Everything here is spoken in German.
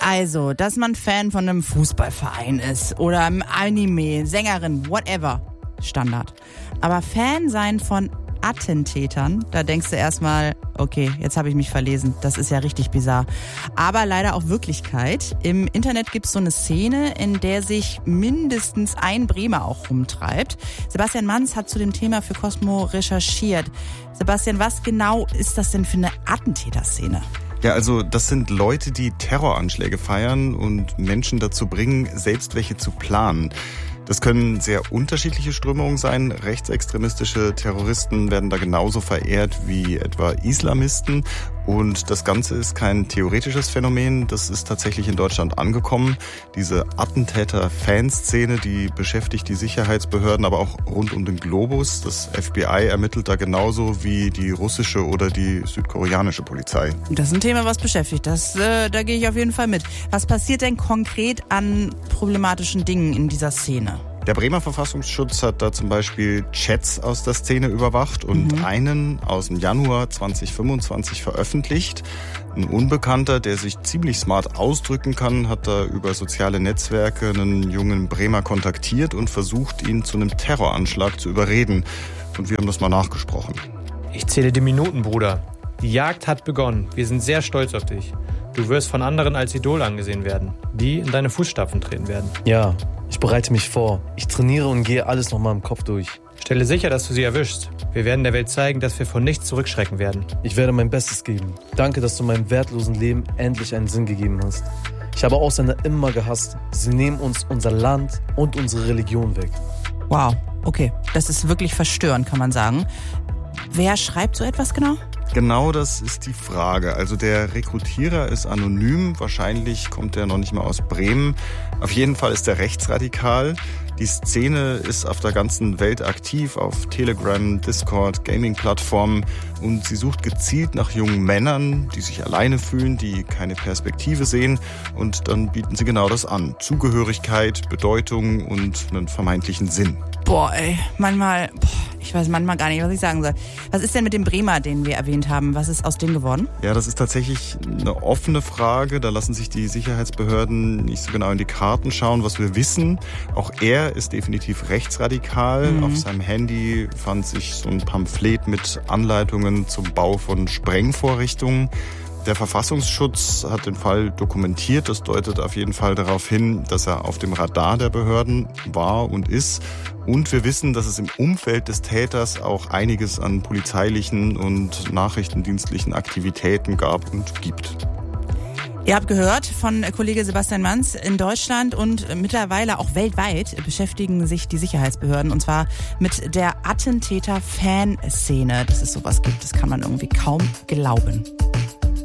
Also, dass man Fan von einem Fußballverein ist oder einem Anime, Sängerin, whatever. Standard. Aber Fan sein von Attentätern, da denkst du erstmal, okay, jetzt habe ich mich verlesen. Das ist ja richtig bizarr. Aber leider auch Wirklichkeit. Im Internet gibt es so eine Szene, in der sich mindestens ein Bremer auch rumtreibt. Sebastian Manz hat zu dem Thema für Cosmo recherchiert. Sebastian, was genau ist das denn für eine Attentäterszene? Ja, also das sind Leute, die Terroranschläge feiern und Menschen dazu bringen, selbst welche zu planen. Das können sehr unterschiedliche Strömungen sein. Rechtsextremistische Terroristen werden da genauso verehrt wie etwa Islamisten. Und das Ganze ist kein theoretisches Phänomen, das ist tatsächlich in Deutschland angekommen. Diese Attentäter-Fanszene, die beschäftigt die Sicherheitsbehörden, aber auch rund um den Globus. Das FBI ermittelt da genauso wie die russische oder die südkoreanische Polizei. Das ist ein Thema, was beschäftigt. Da gehe ich auf jeden Fall mit. Was passiert denn konkret an problematischen Dingen in dieser Szene? Der Bremer Verfassungsschutz hat da zum Beispiel Chats aus der Szene überwacht und einen aus dem Januar 2025 veröffentlicht. Ein Unbekannter, der sich ziemlich smart ausdrücken kann, hat da über soziale Netzwerke einen jungen Bremer kontaktiert und versucht, ihn zu einem Terroranschlag zu überreden. Und wir haben das mal nachgesprochen. Ich zähle die Minuten, Bruder. Die Jagd hat begonnen. Wir sind sehr stolz auf dich. Du wirst von anderen als Idol angesehen werden, die in deine Fußstapfen treten werden. Ja, ich bereite mich vor. Ich trainiere und gehe alles nochmal im Kopf durch. Stelle sicher, dass du sie erwischst. Wir werden der Welt zeigen, dass wir von nichts zurückschrecken werden. Ich werde mein Bestes geben. Danke, dass du meinem wertlosen Leben endlich einen Sinn gegeben hast. Ich habe Ausländer immer gehasst. Sie nehmen uns unser Land und unsere Religion weg. Wow, okay. Das ist wirklich verstörend, kann man sagen. Wer schreibt so etwas genau? Genau das ist die Frage. Also der Rekrutierer ist anonym. Wahrscheinlich kommt er noch nicht mal aus Bremen. Auf jeden Fall ist er rechtsradikal. Die Szene ist auf der ganzen Welt aktiv, auf Telegram, Discord, Gaming-Plattformen. Und sie sucht gezielt nach jungen Männern, die sich alleine fühlen, die keine Perspektive sehen. Und dann bieten sie genau das an. Zugehörigkeit, Bedeutung und einen vermeintlichen Sinn. Ich weiß manchmal gar nicht, was ich sagen soll. Was ist denn mit dem Bremer, den wir erwähnt haben? Was ist aus dem geworden? Ja, das ist tatsächlich eine offene Frage. Da lassen sich die Sicherheitsbehörden nicht so genau in die Karten schauen, was wir wissen. Auch er ist definitiv rechtsradikal. Auf seinem Handy fand sich so ein Pamphlet mit Anleitungen zum Bau von Sprengvorrichtungen. Der Verfassungsschutz hat den Fall dokumentiert. Das deutet auf jeden Fall darauf hin, dass er auf dem Radar der Behörden war und ist. Und wir wissen, dass es im Umfeld des Täters auch einiges an polizeilichen und nachrichtendienstlichen Aktivitäten gab und gibt. Ihr habt gehört von Kollege Sebastian Manz, in Deutschland und mittlerweile auch weltweit beschäftigen sich die Sicherheitsbehörden und zwar mit der Attentäter-Fanszene. Dass es sowas gibt, das kann man irgendwie kaum glauben.